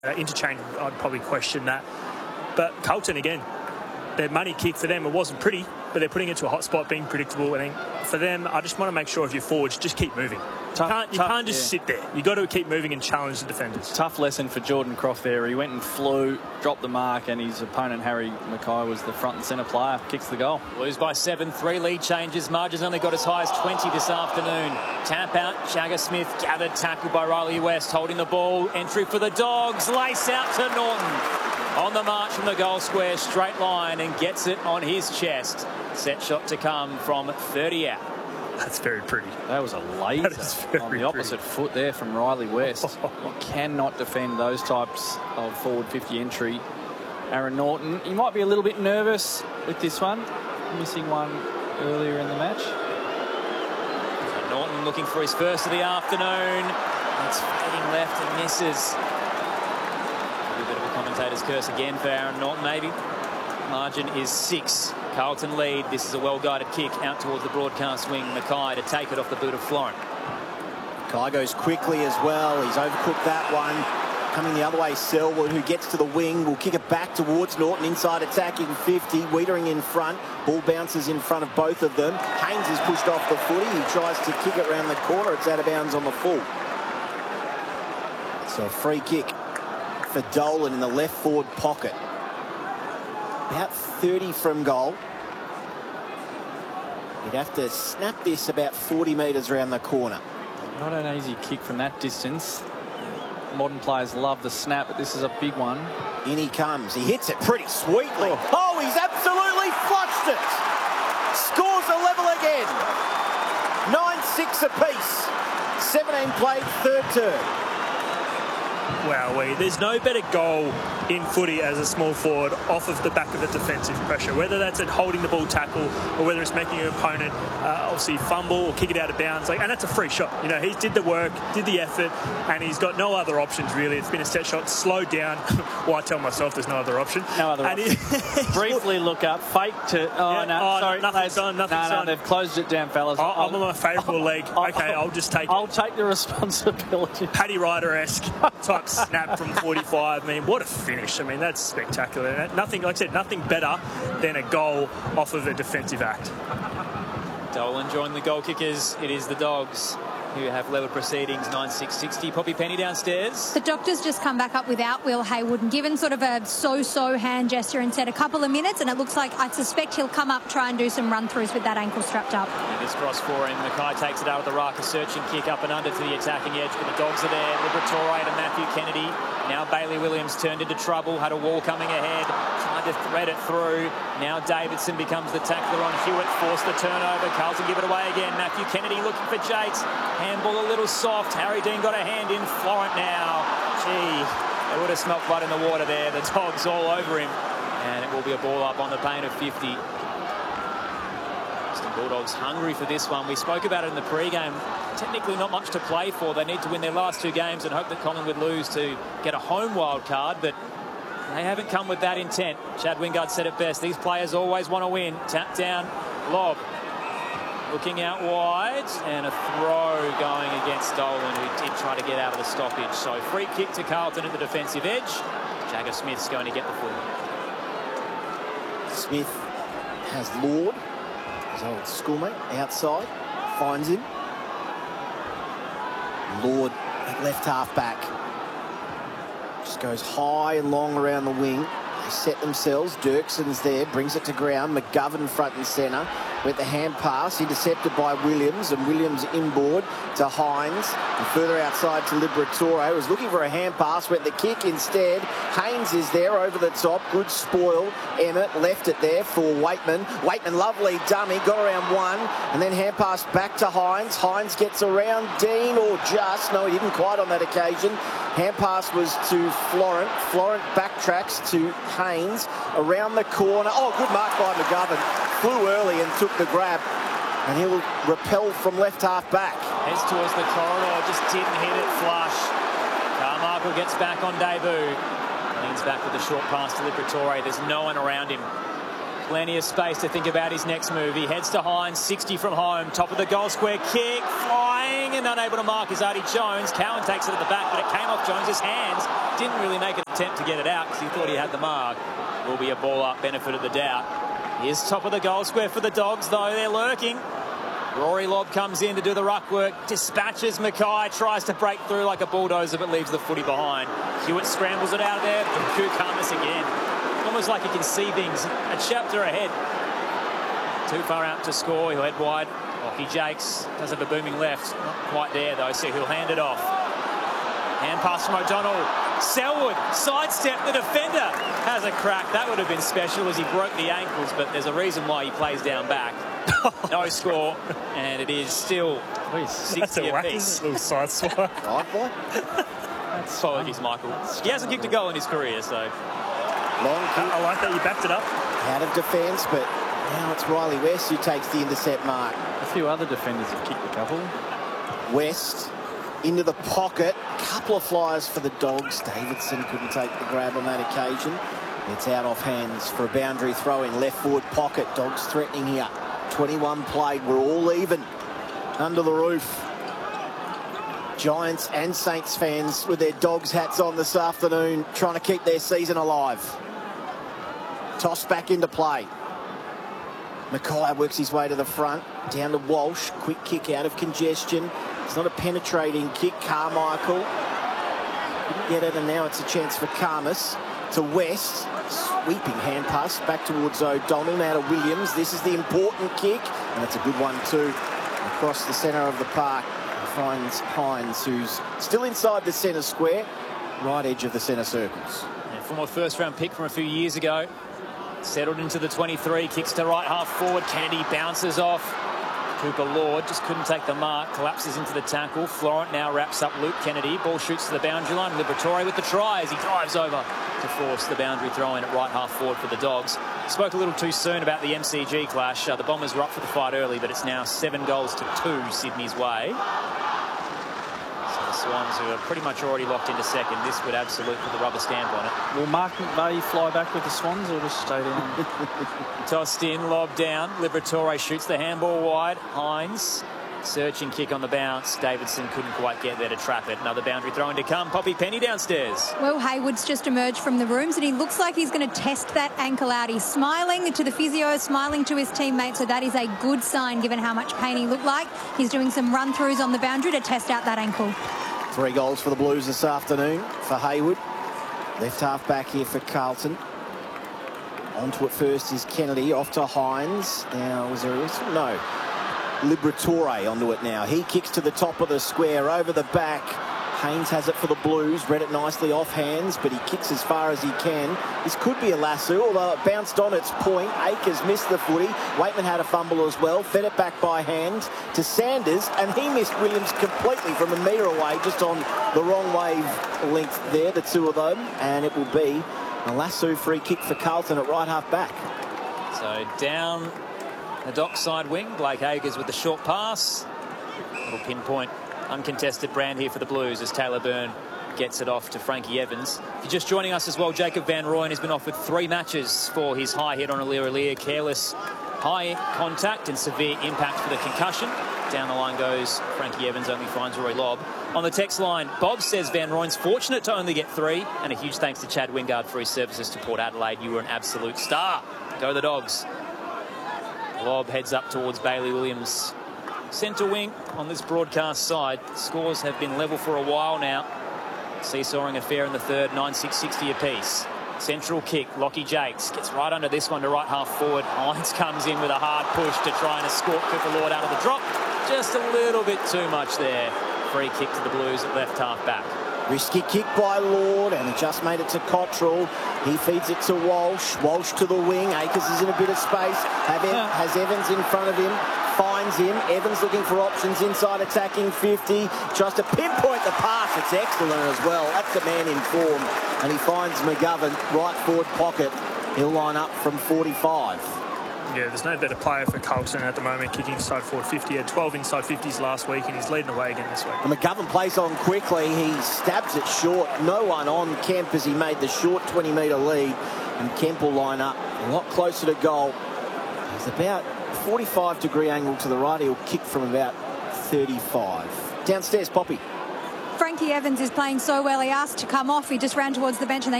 interchange, I'd probably question that. But Carlton, again, their money kick for them, it wasn't pretty, but they're putting it to a hot spot, being predictable. And for them, I just want to make sure if you're forwards, just keep moving. You can't just sit there. You've got to keep moving and challenge the defenders. Tough lesson for Jordan Croft there. He went and flew, dropped the mark, and his opponent, Harry Mackay, was the front and centre player. Kicks the goal. Lose by 7, 3 lead changes. Margins only got as high as 20 this afternoon. Tap out, Jagger Smith, gathered, tackled by Riley West, holding the ball. Entry for the Dogs, lace out to Norton. On the march from the goal square, straight line, and gets it on his chest. Set shot to come from 30 out. That's very pretty. That was a laser on the opposite foot there from Riley West. You cannot defend those types of forward 50 entry. Aaron Norton, he might be a little bit nervous with this one, missing one earlier in the match. So Norton looking for his first of the afternoon. It's fading left and misses. A bit of a commentator's curse again for Aaron Norton, maybe. Margin is 6. Carlton lead. This is a well-guided kick out towards the broadcast wing. Mackay to take it off the boot of Florent. Mackay goes quickly as well. He's overcooked that one. Coming the other way, Selwood, who gets to the wing, will kick it back towards Norton. Inside attacking 50. Wiedering in front. Ball bounces in front of both of them. Haynes is pushed off the footy. He tries to kick it round the corner. It's out of bounds on the full. So a free kick for Dolan in the left forward pocket. About 30 from goal. You'd have to snap this about 40 metres around the corner. Not an easy kick from that distance. Modern players love the snap, but this is a big one. In he comes. He hits it pretty sweetly. Oh, he's absolutely flushed it. Scores a level again. 9-6 apiece. 17 played, third term. Wow, there's no better goal in footy as a small forward off of the back of the defensive pressure, whether that's at holding the ball tackle or whether it's making your opponent obviously fumble or kick it out of bounds. And that's a free shot. You know, he did the work, did the effort, and he's got no other options really. It's been a set shot, slowed down. Well, I tell myself there's no other option. No other option. Briefly look up, fake to... sorry. Nothing's on, nothing's on. They've closed it down, fellas. I'm on my favourable leg. Okay, I'll just take it. I'll take the responsibility. Paddy Ryder-esque type snap from 45. I mean, what a finish. I mean, that's spectacular. Nothing, like I said, nothing better than a goal off of a defensive act. Dolan joined the goal kickers. It is the Dogs who have level proceedings, 9-6-60. Poppy Penny downstairs. The Doctors just come back up without Will Haywood and given sort of a so-so hand gesture and said a couple of minutes, and it looks like, I suspect he'll come up, try and do some run-throughs with that ankle strapped up. Fingers crossed for him. Mackay takes it out of the rack, a searching kick up and under to the attacking edge, but the Dogs are there. Liberatore to Matthew Kennedy. Now Bailey Williams turned into trouble, had a wall coming ahead, tried to thread it through. Now Davidson becomes the tackler on Hewitt, forced the turnover. Carlton give it away again. Matthew Kennedy looking for Jates. Handball a little soft. Harry Dean got a hand in. Florent now. Gee, they would have smelt blood in the water there. The Dogs all over him. And it will be a ball up on the pain of 50. Western Bulldogs hungry for this one. We spoke about it in the pre-game. Technically not much to play for. They need to win their last 2 games and hope that Collingwood lose to get a home wild card, but they haven't come with that intent. Chad Wingard said it best. These players always want to win. Tap down, lob. Looking out wide, and a throw going against Dolan, who did try to get out of the stoppage. So free kick to Carlton at the defensive edge. Jagger Smith's going to get the footy. Smith has Lord, his old schoolmate, outside. Finds him. Lord at left half back. Just goes high and long around the wing. They set themselves. Dirkson's there, brings it to ground. McGovern front and centre. With the hand pass, intercepted by Williams, and Williams inboard to Hines. And further outside to Liberatore. Was looking for a hand pass, went the kick instead. Haynes is there over the top. Good spoil. Emmett left it there for Waitman. Waitman, lovely dummy, got around one. And then hand pass back to Hines. Hines gets around Dean, or just. No, he didn't quite on that occasion. Hand pass was to Florent. Florent backtracks to Haynes. Around the corner. Oh, good mark by McGovern. Flew early and took the grab, and he'll repel from left half back. Heads towards the corridor, just didn't hit it flush. Carmichael gets back on debut. Leans back with a short pass to Liberatore. There's no one around him. Plenty of space to think about his next move. He heads to Hines, 60 from home. Top of the goal square, kick, fly. playing and unable to mark is Artie Jones. Cowan takes it at the back, but it came off Jones's hands. Didn't really make an attempt to get it out because he thought he had the mark. Will be a ball up, benefit of the doubt. Here's top of the goal square for the Dogs, though. They're lurking. Rory Lobb comes in to do the ruck work, dispatches Mackay, tries to break through like a bulldozer, but leaves the footy behind. Hewitt scrambles it out of there, and Kukamas again. Almost like he can see things a chapter ahead. Too far out to score, he'll head wide. Lockie Jakes does have a booming left. Not quite there, though, so he'll hand it off. Hand pass from O'Donnell. Selwood, sidestep, the defender has a crack. That would have been special as he broke the ankles, but there's a reason why he plays down back. No score, and it is still 60 apiece. Little side swipe. Apologies, Michael. He hasn't kicked a goal in his career, so. Long kick. I like that you backed it up. Out of defence, but now it's Riley West who takes the intercept mark. A few other defenders have kicked a couple. West into the pocket. Couple of flyers for the Dogs. Davidson couldn't take the grab on that occasion. It's out off hands for a boundary throw in left forward pocket. Dogs threatening here. 21 played. We're all even under the roof. Giants and Saints fans with their Dogs hats on this afternoon, trying to keep their season alive. Toss back into play. Mackay works his way to the front, down to Walsh. Quick kick out of congestion. It's not a penetrating kick. Carmichael didn't get it, and now it's a chance for Karmas. To West, sweeping hand pass back towards O'Donnell. Now to Williams. This is the important kick, and it's a good one too. Across the centre of the park, finds Hines, who's still inside the centre square, right edge of the centre circles. Yeah, former first-round pick from a few years ago. Settled into the 23, kicks to right half forward. Kennedy bounces off. Cooper Lord just couldn't take the mark, collapses into the tackle. Florent now wraps up Luke Kennedy. Ball shoots to the boundary line. Liberatore with the try as he drives over to force the boundary throw in at right half forward for the Dogs. Spoke a little too soon about the MCG clash. The Bombers were up for the fight early, but it's now 7-2 Sydney's way. So the Swans, who are pretty much already locked into second, this would absolutely put the rubber stamp on it. Will Mark McVeigh fly back with the Swans or just stay down? Tossed in, lobbed down. Liberatore shoots the handball wide. Hines, searching kick on the bounce. Davidson couldn't quite get there to trap it. Another boundary throw in to come. Poppy Penny downstairs. Well, Haywood's just emerged from the rooms and he looks like he's going to test that ankle out. He's smiling to the physio, smiling to his teammates, so that is a good sign given how much pain he looked like. He's doing some run-throughs on the boundary to test out that ankle. 3 goals for the Blues this afternoon for Haywood. Left half back here for Carlton. Onto it first is Kennedy, off to Hines. Now, was there a whistle? No. Liberatore onto it now. He kicks to the top of the square, over the back. Haynes has it for the Blues, read it nicely off hands, but he kicks as far as he can. This could be a lasso, although it bounced on its point. Akers missed the footy. Waitman had a fumble as well, fed it back by hand to Sanders, and he missed Williams completely from a metre away, just on the wrong wave length there, the two of them, and it will be a lasso free kick for Carlton at right half back. So down the dockside wing, Blake Akers with the short pass. Little pinpoint, uncontested brand here for the Blues as Taylor Byrne gets it off to Frankie Evans. If you're just joining us as well, Jacob Van Rooyen has been offered 3 matches for his high hit on Aliir, careless high contact and severe impact for the concussion. Down the line goes Frankie Evans, only finds Rory Lobb. On the text line, Bob says Van Rooyen's fortunate to only get 3, and a huge thanks to Chad Wingard for his services to Port Adelaide. You were an absolute star. Go the Dogs. Lobb heads up towards Bailey Williams. Centre wing on this broadcast side. Scores have been level for a while now. Seesawing affair in the third, 9-6-60 apiece. Central kick, Lockie Jakes gets right under this one to right half forward. Hines comes in with a hard push to try and escort Cooper Lord out of the drop. Just a little bit too much there. Free kick to the Blues at left half back. Risky kick by Lord, and he just made it to Cottrell. He feeds it to Walsh. Walsh to the wing. Akers is in a bit of space. Has Evans in front of him. Finds him. Evans looking for options inside, attacking 50. Tries to pinpoint the pass. It's excellent as well. That's the man in form. And he finds McGovern, right forward pocket. He'll line up from 45. Yeah, there's no better player for Carlton at the moment, kicking inside forward 50. He had 12 inside 50s last week, and he's leading away again this week. And McGovern plays on quickly. He stabs it short. No one on Kemp as he made the short 20-metre lead. And Kemp will line up a lot closer to goal. He's about 45-degree angle to the right. He'll kick from about 35. Downstairs, Poppy. Frankie Evans is playing so well. He asked to come off. He just ran towards the bench and they